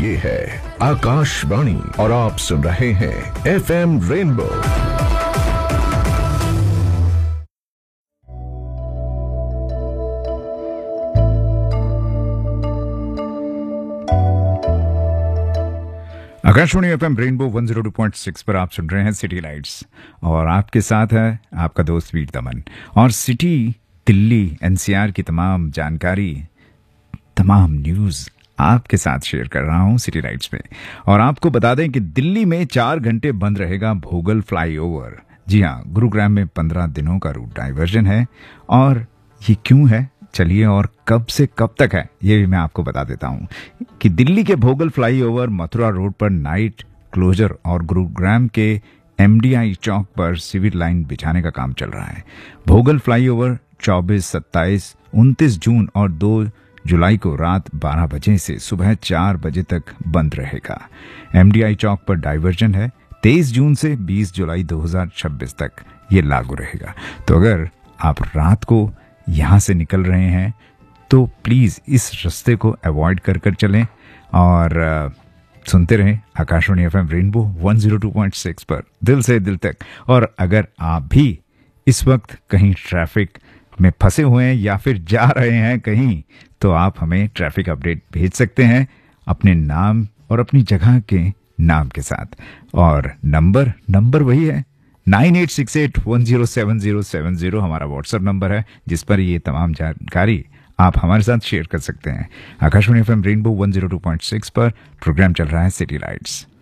ये है आकाशवाणी और आप सुन रहे हैं FM rainbow. Akashvani FM rainbow 102.6 पर आप सुन रहे हैं सिटी लाइट्स और आपके साथ है आपका दोस्त वीर दमन। और सिटी, दिल्ली, NCR की तमाम जानकारी, तमाम न्यूज़ आपके साथ शेयर कर रहा हूं सिटी लाइट्स में। और आपको बता दें कि दिल्ली में 4 घंटे बंद रहेगा भोगल फ्लाईओवर। जी हाँ, गुरुग्राम में 15 दिनों का रूट डाइवर्जन है। और ये क्यों है, चलिए, और कब से कब तक है, ये भी मैं आपको बता देता हूं कि दिल्ली के भोगल फ्लाईओवर, मथुरा रोड पर नाइट क्लोजर और गुरुग्राम के MDI चौक पर सिविल लाइन बिछाने का काम चल रहा है। भोगल फ्लाईओवर 24, 27, 29 जून और 2 जुलाई को रात 12 बजे से सुबह 4 बजे तक बंद रहेगा। MDI चौक पर डाइवर्जन है। 23 जून से 20 जुलाई 2026 तक ये लागू रहेगा। तो अगर आप रात को यहाँ से निकल रहे हैं तो प्लीज़ इस रास्ते को अवॉइड कर कर चलें और सुनते रहें आकाशवाणी FM रेनबो 102.6 पर दिल से दिल तक। और अगर आप भी इस वक्त कहीं ट्रैफिक में फंसे हुए हैं या फिर जा रहे हैं कहीं, तो आप हमें ट्रैफिक अपडेट भेज सकते हैं अपने नाम और अपनी जगह के नाम के साथ। और नंबर वही है 9868107070 हमारा व्हाट्सएप नंबर है, जिस पर ये तमाम जानकारी आप हमारे साथ शेयर कर सकते हैं। आकाशवाणी FM रेनबो 102.6 पर प्रोग्राम चल रहा है सिटी लाइट्स।